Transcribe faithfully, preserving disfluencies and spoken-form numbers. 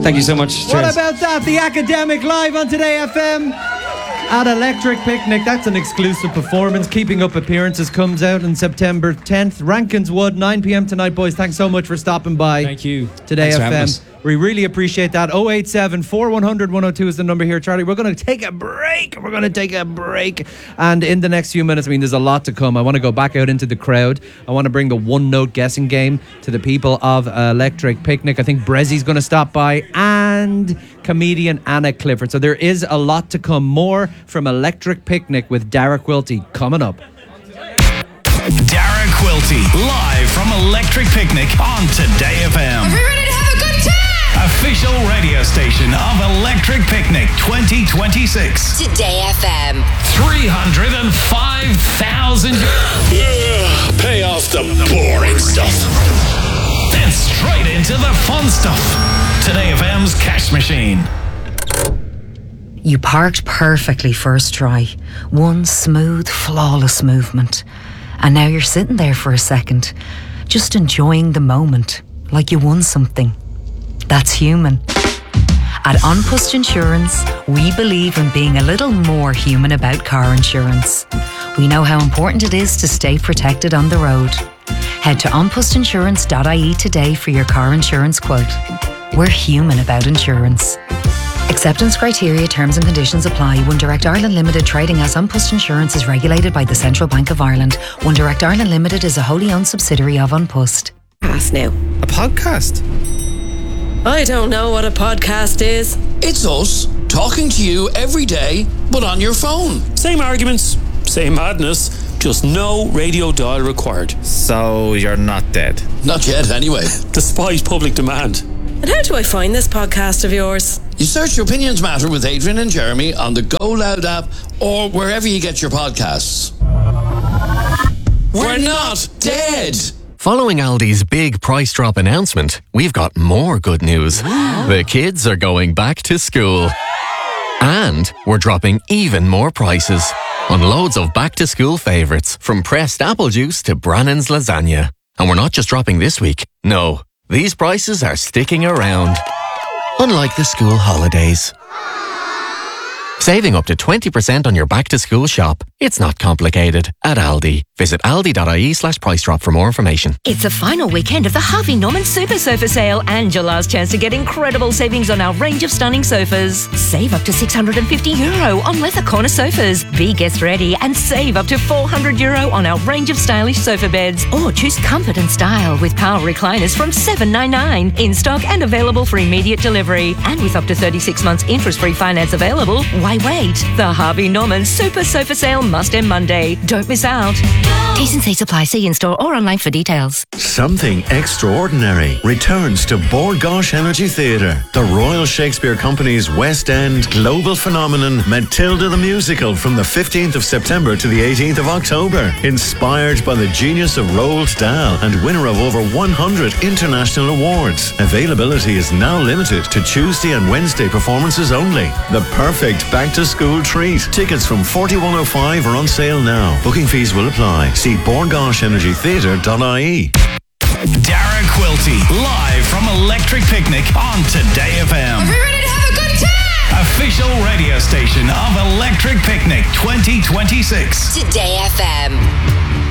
Thank you so much. What Cheers. about that? The Academic live on Today F M at Electric Picnic. That's an exclusive performance. Keeping Up Appearances comes out on September tenth. Rankins Wood, nine p.m. tonight, boys. Thanks so much for stopping by. Thank you. Today Thanks for F having M. us. We really appreciate that. oh eight seven, four one zero zero, one oh two is the number here, Charlie. We're going to take a break. We're going to take a break. And in the next few minutes, I mean, there's a lot to come. I want to go back out into the crowd. I want to bring the one-note guessing game to the people of uh, Electric Picnic. I think Brezzy's going to stop by, and comedian Anna Clifford. So there is a lot to come. More from Electric Picnic with Dara Quilty coming up. Dara Quilty, live from Electric Picnic on Today F M. Are we ready to have a good time? Official radio station of Electric Picnic twenty twenty-six. Today F M. three hundred five thousand Yeah, pay off the boring stuff. Then straight into the fun stuff. Today F M's cash machine. You parked perfectly first try. One smooth, flawless movement. And now you're sitting there for a second, just enjoying the moment, like you won something. That's human. At An Post Insurance, we believe in being a little more human about car insurance. We know how important it is to stay protected on the road. Head to an post insurance dot I E today for your car insurance quote. We're human about insurance. Acceptance criteria, terms and conditions apply. One Direct Ireland Limited, trading as An Post Insurance, is regulated by the Central Bank of Ireland. One Direct Ireland Limited is a wholly owned subsidiary of An Post. Pass now. A podcast? I don't know what a podcast is. It's us talking to you every day, but on your phone. Same arguments, same madness, just no radio dial required. So you're not dead? Not yet, anyway. Despite public demand. And how do I find this podcast of yours? You search Opinions Matter with Adrian and Jeremy on the Go Loud app or wherever you get your podcasts. We're not dead! Following Aldi's big price drop announcement, we've got more good news. The kids are going back to school. And we're dropping even more prices on loads of back-to-school favourites, from pressed apple juice to Brannan's lasagna. And we're not just dropping this week. No, these prices are sticking around. Unlike the school holidays. Saving up to twenty percent on your back-to-school shop. It's not complicated. At Aldi. Visit aldi.ie slash price drop for more information. It's the final weekend of the Harvey Norman Super Sofa Sale and your last chance to get incredible savings on our range of stunning sofas. Save up to six hundred fifty euro on leather corner sofas. Be guest ready and save up to four hundred euro on our range of stylish sofa beds. Or choose comfort and style with power recliners from seven ninety-nine. In stock and available for immediate delivery. And with up to thirty-six months interest-free finance available, why wait? The Harvey Norman Super Sofa Sale must end Monday. Don't miss out. T's and C's apply. See in-store or online for details. Something extraordinary returns to Bord Gáis Energy Theatre. The Royal Shakespeare Company's West End global phenomenon Matilda the Musical, from the fifteenth of September to the eighteenth of October. Inspired by the genius of Roald Dahl and winner of over one hundred international awards. Availability is now limited to Tuesday and Wednesday performances only. The perfect back-to-school treat. Tickets from forty-one oh five are on sale now. Booking fees will apply. See bord gáis energy theatre dot I E. Dara Quilty, live from Electric Picnic on Today F M. Are we ready to have a good time? Official radio station of Electric Picnic twenty twenty-six. Today F M.